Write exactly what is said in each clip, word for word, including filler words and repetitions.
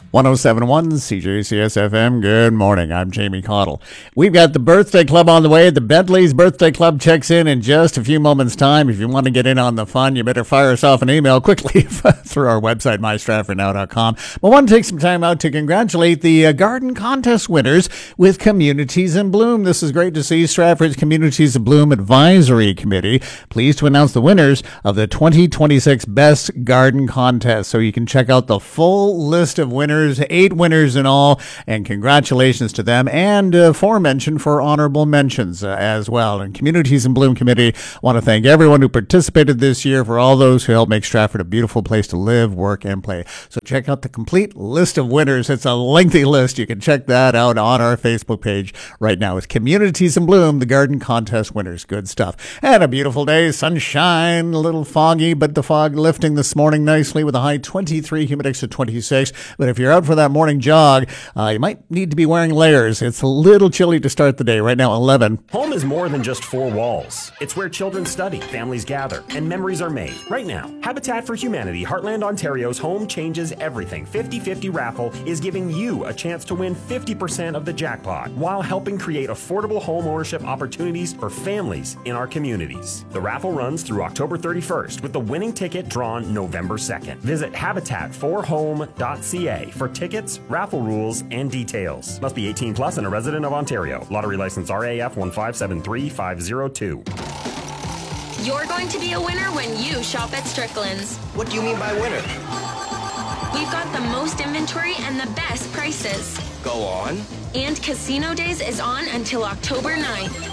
one oh seven point one C J C S F M. Good morning. I'm Jamie Cottle. We've got the birthday club on the way. The Bentley's birthday club checks in in just a few moments' time. If you want to get in on the fun, you better fire us off an email quickly through our website, my stratford now dot com. But I want to take some time out to congratulate the uh, garden contest winners with Communities in Bloom. This is great to see. Stratford's Communities in Bloom Advisory Committee pleased to announce the winners of the twenty twenty-six Best Garden Contest. So you can check out the full list of winners. Eight winners in all, and congratulations to them, and uh, aforementioned for honorable mentions uh, as well. And Communities in Bloom Committee want to thank everyone who participated this year, for all those who helped make Stratford a beautiful place to live, work, and play. So check out the complete list of winners. It's a lengthy list. You can check that out on our Facebook page right now. It's Communities in Bloom, the garden contest winners. Good stuff. And a beautiful day, sunshine, a little foggy, but the fog lifting this morning nicely with a high twenty-three, humidex at twenty-six. But if you're out for that morning jog, uh, you might need to be wearing layers. It's a little chilly to start the day. Right now, eleven. Home is more than just four walls. It's where children study, families gather, and memories are made. Right now, Habitat for Humanity, Heartland, Ontario's Home Changes Everything fifty fifty raffle is giving you a chance to win fifty percent of the jackpot while helping create affordable home ownership opportunities for families in our communities. The raffle runs through October thirty-first with the winning ticket drawn November second. Visit habitat for home dot c a for tickets, raffle rules, and details. Must be eighteen plus and a resident of Ontario. Lottery license R A F one five seven three five zero two. You're going to be a winner when you shop at Strickland's. What do you mean by winner? We've got the most inventory and the best prices. Go on. And Casino Days is on until October ninth.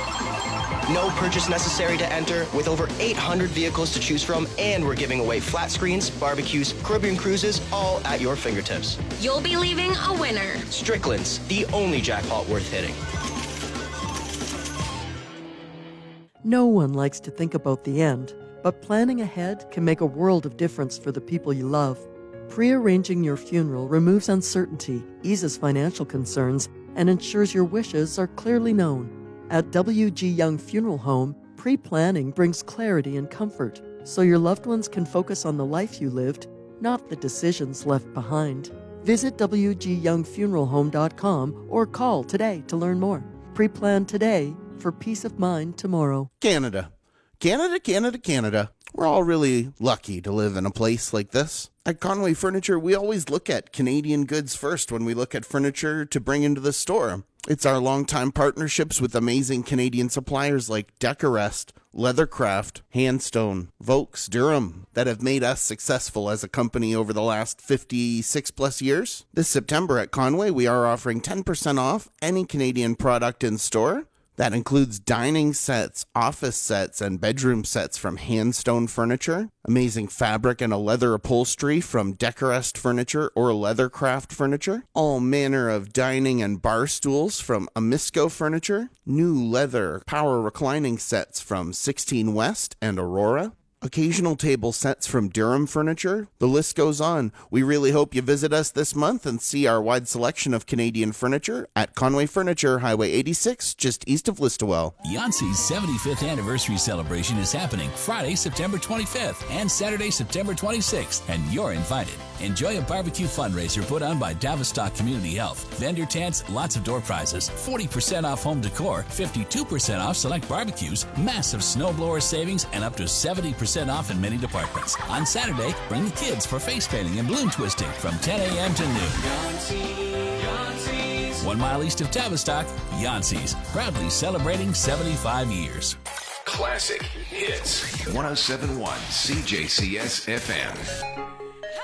No purchase necessary to enter, with over eight hundred vehicles to choose from, and we're giving away flat screens, barbecues, Caribbean cruises, all at your fingertips. You'll be leaving a winner. Strickland's, the only jackpot worth hitting. No one likes to think about the end, but planning ahead can make a world of difference for the people you love. Pre-arranging your funeral removes uncertainty, eases financial concerns, and ensures your wishes are clearly known. At W G Young Funeral Home, pre-planning brings clarity and comfort, so your loved ones can focus on the life you lived, not the decisions left behind. Visit w g young funeral home dot com or call today to learn more. Pre-plan today for peace of mind tomorrow. Canada. Canada, Canada, Canada. We're all really lucky to live in a place like this. At Conway Furniture, we always look at Canadian goods first when we look at furniture to bring into the store. It's our longtime partnerships with amazing Canadian suppliers like Decorest, Leathercraft, Handstone, Vokes, Durham that have made us successful as a company over the last fifty-six plus years. This September at Conway, we are offering ten percent off any Canadian product in store. That includes dining sets, office sets, and bedroom sets from Handstone Furniture, amazing fabric and a leather upholstery from Decorest Furniture or Leathercraft Furniture, all manner of dining and bar stools from Amisco Furniture, new leather power reclining sets from sixteen West and Aurora, occasional table sets from Durham Furniture. The list goes on. We really hope you visit us this month and see our wide selection of Canadian furniture at Conway Furniture, Highway eighty-six, just east of Listowel. Yancey's seventy-fifth anniversary celebration is happening Friday, September twenty-fifth and Saturday, September twenty-sixth, and you're invited. Enjoy a barbecue fundraiser put on by Davistock Community Health. Vendor tents, lots of door prizes, forty percent off home decor, fifty-two percent off select barbecues, massive snowblower savings, and up to seventy percent off in many departments. On Saturday, bring the kids for face painting and balloon twisting from ten a.m. to noon. One mile east of Tavistock, Yancey's, proudly celebrating seventy-five years. Classic hits. one oh seven point one C J C S F M.